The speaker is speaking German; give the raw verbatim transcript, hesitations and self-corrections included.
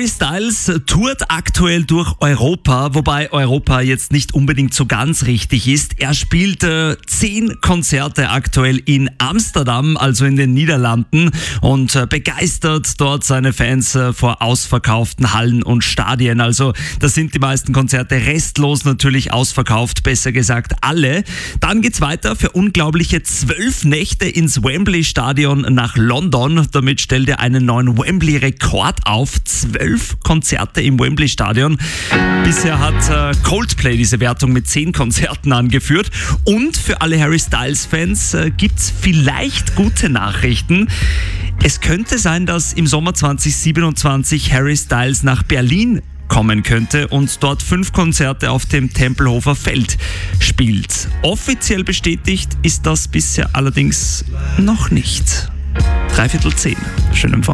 Harry Styles tourt aktuell durch Europa, wobei Europa jetzt nicht unbedingt so ganz richtig ist. Er spielt äh, zehn Konzerte aktuell in Amsterdam, also in den Niederlanden, und äh, begeistert dort seine Fans äh, vor ausverkauften Hallen und Stadien. Also da sind die meisten Konzerte restlos natürlich ausverkauft, besser gesagt alle. Dann geht's weiter für unglaubliche zwölf Nächte ins Wembley-Stadion nach London. Damit stellt er einen neuen Wembley-Rekord auf. Zwölf Konzerte im Wembley-Stadion. Bisher hat äh, Coldplay diese Wertung mit zehn Konzerten angeführt. Und für alle Harry Styles-Fans äh, gibt's vielleicht gute Nachrichten. Es könnte sein, dass im Sommer zwanzig siebenundzwanzig Harry Styles nach Berlin kommen könnte und dort fünf Konzerte auf dem Tempelhofer Feld spielt. Offiziell bestätigt ist das bisher allerdings noch nicht. Dreiviertel zehn. Schön empfangen.